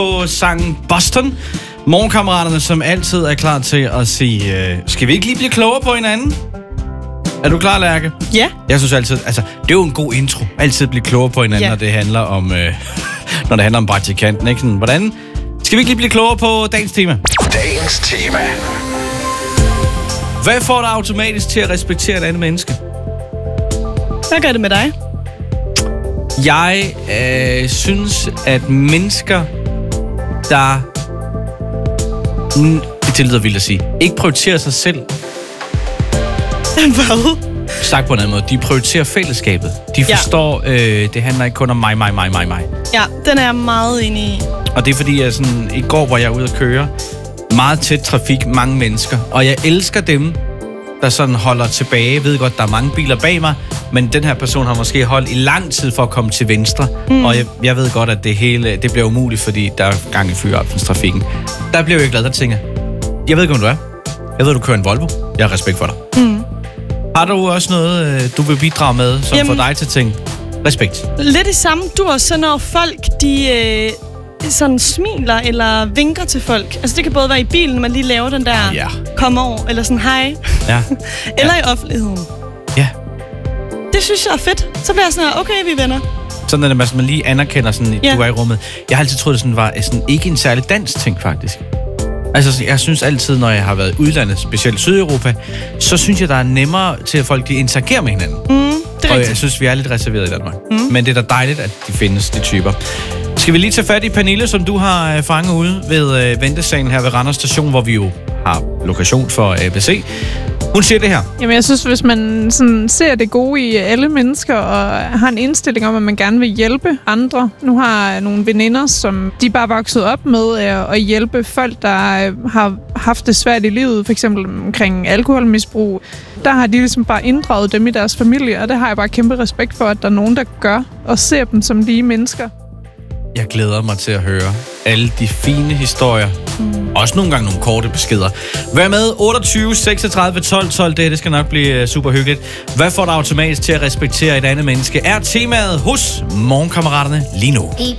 på sangen Boston. Morgenkammeraterne, som altid er klar til at sige, skal vi ikke lige blive klogere på hinanden? Er du klar, Lærke? Ja. Jeg synes altid, altså, det er jo en god intro. Altid blive klogere på hinanden, når det handler om, når det handler om praktikanten, ikke? Sådan, hvordan skal vi ikke lige blive klogere på dagens tema? Dagens tema. Hvad får dig automatisk til at respektere et andet menneske? Hvad gør det med dig? Jeg synes, at mennesker, der... Det lyder vildt at sige. Ikke prioriterer sig selv. Hvad? Sagt på en anden måde. De prioriterer fællesskabet. De forstår, det handler ikke kun om mig. Ja, den er jeg meget enig i. Og det er fordi, jeg sådan, i går var jeg ude at køre. Meget tæt trafik, mange mennesker. Og jeg elsker dem, der sådan holder tilbage. Jeg ved godt, der er mange biler bag mig, men den her person har måske holdt i lang tid for at komme til venstre. Og jeg ved godt, at det bliver umuligt, fordi der er gang i fyreaftenstrafikken. Der bliver jeg glad, der tænker, jeg ved ikke, om du er. Jeg ved, du kører en Volvo. Jeg har respekt for dig. Har du også noget, du vil bidrage med, som får dig til at tænke, respekt? Lidt i samme dur, så når folk, de sådan smiler eller vinker til folk. Altså det kan både være i bilen, når man lige laver den der kom over, eller sådan hej. Ja. Eller i offentligheden. Ja. Det synes jeg er fedt. Så bliver jeg sådan her, okay, vi er venner. Sådan er det, at man lige anerkender, sådan, du er i rummet. Jeg har altid troet, det sådan var sådan, ikke en særlig dansk ting, faktisk. Altså, jeg synes altid, når jeg har været i udlandet, specielt Sydeuropa, så synes jeg, der er nemmere til, at folk de interagerer med hinanden. Det er og jeg synes, vi er lidt reserveret i Danmark. Men det er da dejligt, at de findes, de typer. Skal vi lige tage fat i Pernille, som du har fanget ude ved ventesalen her ved Randers Station, hvor vi jo har lokation for ABC. Hun siger det her. Jamen, jeg synes, hvis man sådan ser det gode i alle mennesker, og har en indstilling om, at man gerne vil hjælpe andre. Nu har jeg nogle veninder, som de bare vokset op med at hjælpe folk, der har haft det svært i livet, for eksempel omkring alkoholmisbrug. Der har de ligesom bare inddraget dem i deres familie, og det har jeg bare kæmpe respekt for, at der er nogen, der gør, og ser dem som lige mennesker. Jeg glæder mig til at høre alle de fine historier. Også nogle gange nogle korte beskeder. Vær med 28 36 12 12. Det skal nok blive super hyggeligt. Hvad får dig automatisk til at respektere et andet menneske? Er temaet hos Morgenkammeraterne lige nu. Deep